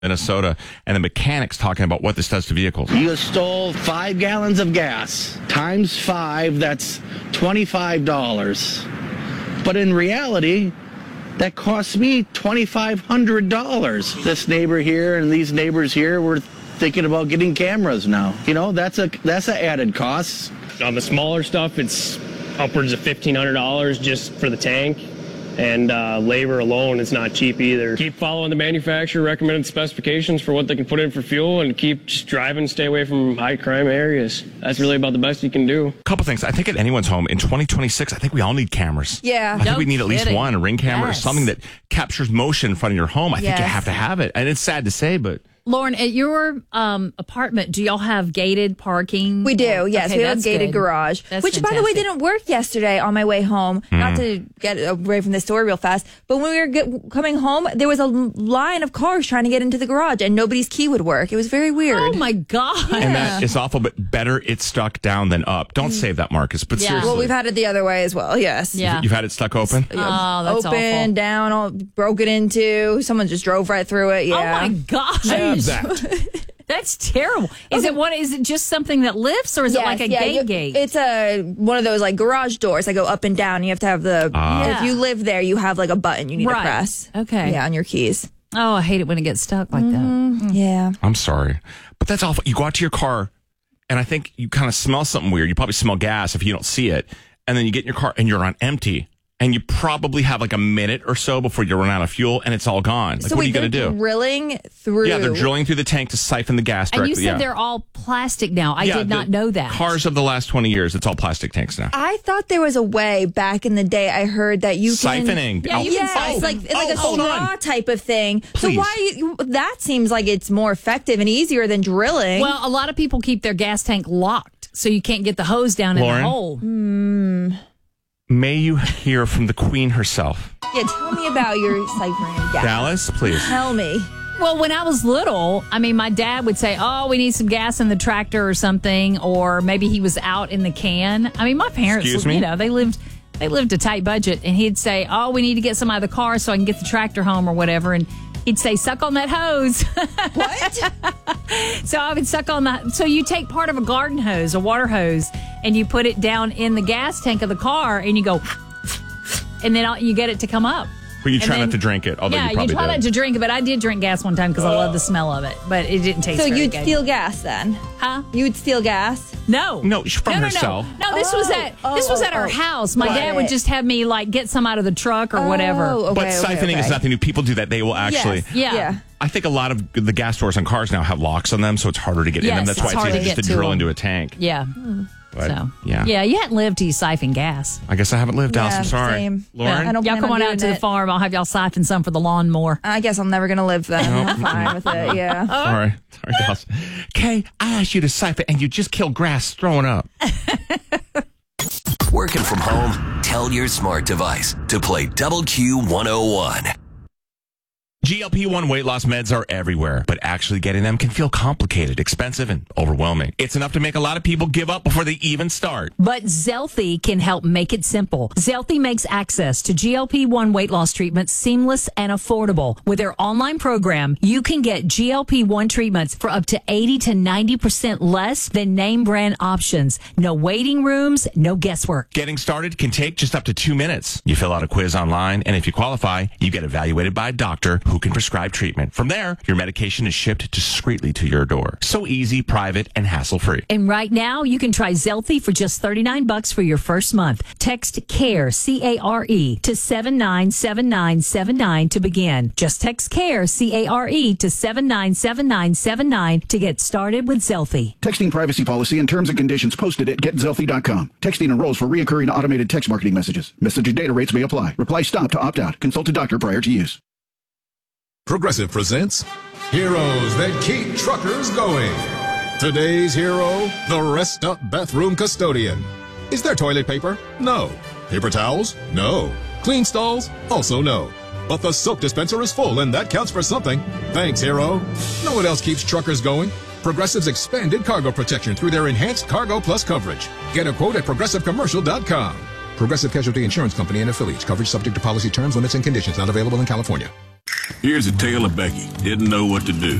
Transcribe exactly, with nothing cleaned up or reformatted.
Minnesota, and the mechanics talking about what this does to vehicles. You stole five gallons of gas. Times five, that's twenty-five dollars. But in reality, that cost me twenty-five hundred dollars. This neighbor here and these neighbors here were thinking about getting cameras now. You know, that's a that's an added cost. On the smaller stuff, it's upwards of fifteen hundred dollars just for the tank. And uh, labor alone is not cheap either. Keep following the manufacturer recommended specifications for what they can put in for fuel, and keep just driving, stay away from high crime areas. That's really about the best you can do. A couple things. I think at anyone's home in twenty twenty-six, I think we all need cameras. Yeah. I think No we need at least kidding. one, a ring camera Yes. or something that captures motion in front of your home. I think you Yes. have to have it. And it's sad to say, but... Lauren, at your um, apartment, do y'all have gated parking? We do, yes. Okay, we have a that's gated good. garage, That's which, by the way, fantastic. didn't work yesterday on my way home. Mm. Not to get away from the story real fast, but when we were get, coming home, there was a l- line of cars trying to get into the garage, and nobody's key would work. It was very weird. Oh, my God. And that is awful, but better it's stuck down than up. Don't save that, Marcus, but Yeah. seriously. Well, we've had it the other way as well, yes. Yeah. You've had it stuck open? Oh, that's Open, awful. down, all broken into. Someone just drove right through it, yeah. Oh, my gosh. Save that. That's terrible. Is it what? Is it just something that lifts, or is Yes, it like a yeah, gate you- gate? It's a one of those like garage doors that go up and down. You have to have the. Ah. If you live there, you have like a button you need Right. to press. Okay. Yeah, on your keys. Oh, I hate it when it gets stuck like that. Yeah. I'm sorry, but that's awful. You go out to your car, and I think you kind of smell something weird. You probably smell gas if you don't see it, and then you get in your car and you're on empty, and you probably have like a minute or so before you run out of fuel, and it's all gone. Like, so what are wait, you going to they're do? drilling through. Yeah, they're drilling through the tank to siphon the gas And directly. you said yeah. they're all plastic now. I Yeah, did not the know that. Cars of the last twenty years, it's all plastic tanks now. I thought there was a way back in the day. I heard that you can Siphoning. Yeah, you Yeah, can it's like siphon. it's like Oh, a hold straw on. type of thing. Please. So why you, that seems like it's more effective and easier than drilling. Well, a lot of people keep their gas tank locked, so you can't get the hose down in Lauren? the hole. May you hear from the queen herself. yeah, tell me about your siphoning gas. Dallas, please. Tell me. Well, when I was little, I mean, my dad would say, "Oh, we need some gas in the tractor or something," or maybe he was out in the can. I mean, my parents, Excuse me? you know, they lived they lived a tight budget, and he'd say, "Oh, we need to get some out of the car so I can get the tractor home or whatever," and he'd say, "Suck on that hose." What? So I would suck on that. So you take part of a garden hose, a water hose, and you put it down in the gas tank of the car, and you go, and then you get it to come up. But you And try then- not to drink it, although yeah, you probably try did. not to drink it, but I did drink gas one time because I love the smell of it, but it didn't taste So very you'd good. steal gas then? Huh? You would steal gas? No. No, from no, no, herself. No, no this was Oh, at oh, this was oh, at our oh. house. My Got dad would it. just have me like get some out of the truck or whatever. Oh, okay, But okay, siphoning okay. is nothing new. People do that. They will actually. Yes. Yeah. Yeah. I think a lot of the gas stores on cars now have locks on them, so it's harder to get in Yes, them. That's it's why it's hard to easier just get to to drill them. into a tank. Yeah. But, So yeah. yeah, you hadn't lived till you siphon gas. I guess I haven't lived, Dallas. Yeah, I'm sorry. same. Lauren? I don't Y'all plan come on on out doing to the it. farm. I'll have y'all siphon some for the lawnmower. I guess I'm never going to live then. Nope. I'm fine with it, yeah. Sorry. Sorry, Dallas. Kay, I asked you to siphon, and you just killed grass throwing up. Working from home? Tell your smart device to play Double Q one oh one. G L P one weight loss meds are everywhere, but actually getting them can feel complicated, expensive, and overwhelming. It's enough to make a lot of people give up before they even start. But Zelthy can help make it simple. Zelthy makes access to G L P one weight loss treatments seamless and affordable. With their online program, you can get G L P one treatments for up to eighty to ninety percent less than name brand options. No waiting rooms, no guesswork. Getting started can take just up to two minutes. You fill out a quiz online, and if you qualify, you get evaluated by a doctor who can prescribe treatment. From there, your medication is shipped discreetly to your door. So easy, private, and hassle-free. And right now, you can try Zelthy for just thirty-nine bucks for your first month. Text CARE, C A R E, to seven nine seven nine seven nine to begin. Just text CARE, C A R E, to seven nine seven nine seven nine to get started with Zelthy. Texting privacy policy and terms and conditions posted at get zelfie dot com. Texting enrolls for reoccurring automated text marketing messages. Message and data rates may apply. Reply stop to opt out. Consult a doctor prior to use. Progressive presents Heroes That Keep Truckers Going. Today's hero, the Rest Up Bathroom Custodian. Is there toilet paper? No. Paper towels? No. Clean stalls? Also no. But the soap dispenser is full, and that counts for something. Thanks, hero. Know what else keeps truckers going? Progressive's expanded cargo protection through their enhanced Cargo Plus coverage. Get a quote at progressive commercial dot com. Progressive Casualty Insurance Company and affiliates. Coverage subject to policy terms, limits, and conditions. Not available in California. Here's a tale of Becky. Didn't know what to do.